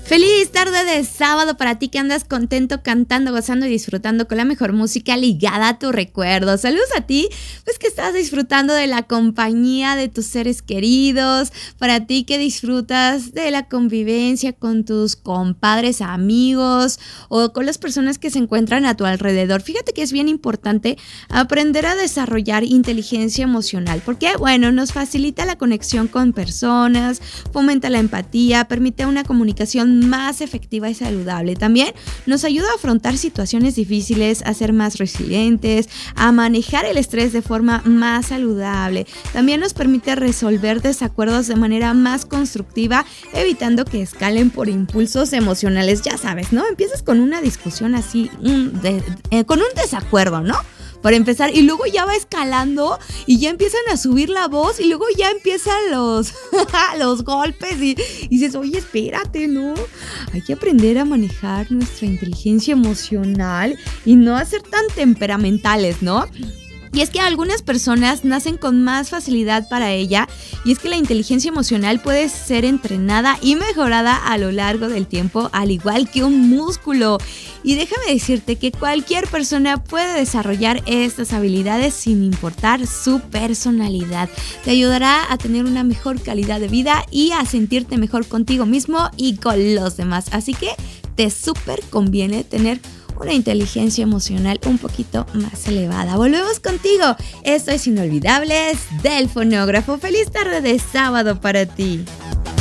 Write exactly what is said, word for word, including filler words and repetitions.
Feliz tarde de sábado para ti que andas contento, cantando, gozando y disfrutando con la mejor música ligada a tu recuerdo. Saludos a ti, pues que estás disfrutando de la compañía de tus seres queridos, para ti que disfrutas de la convivencia con tus compadres, amigos o con las personas que se encuentran a tu alrededor. Fíjate que es bien importante aprender a desarrollar inteligencia emocional, porque bueno, nos facilita la conexión con personas, fomenta la empatía, permite una comunicación más efectiva y saludable. También nos ayuda a afrontar situaciones difíciles, a ser más resilientes, a manejar el estrés de forma más saludable. También nos permite resolver desacuerdos de manera más constructiva, evitando que escalen por impulsos emocionales. Ya sabes, ¿no? Empiezas con una discusión así, un de, eh, con un desacuerdo, ¿no? Para empezar, y luego ya va escalando y ya empiezan a subir la voz y luego ya empiezan los, los golpes y, y dices, oye, espérate, ¿no? Hay que aprender a manejar nuestra inteligencia emocional y no a ser tan temperamentales, ¿no? Y es que algunas personas nacen con más facilidad para ella, y es que la inteligencia emocional puede ser entrenada y mejorada a lo largo del tiempo, al igual que un músculo. Y déjame decirte que cualquier persona puede desarrollar estas habilidades sin importar su personalidad. Te ayudará a tener una mejor calidad de vida y a sentirte mejor contigo mismo y con los demás. Así que te súper conviene tener una inteligencia emocional un poquito más elevada. Volvemos contigo. Esto es Inolvidables del Fonógrafo. Feliz tarde de sábado para ti.